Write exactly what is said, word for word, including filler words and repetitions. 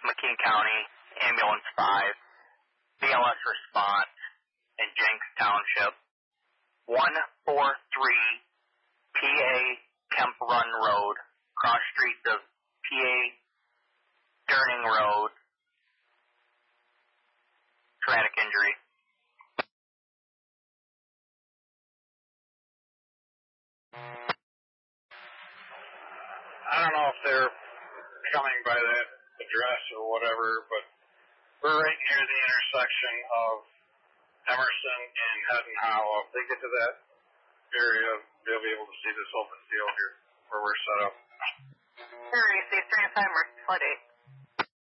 McKean County, Ambulance five, B L S Response in Jenks Township, one forty-three P A Kemp Run Road, cross streets of P A Durning Road, traumatic injury. I don't know if they're coming by that address or whatever, but we're right near the intersection of Emerson and Head-and-Hollow. If they get to that area, they'll be able to see this open field here where we're set up. Sure, you see, three and five, we're flood eight.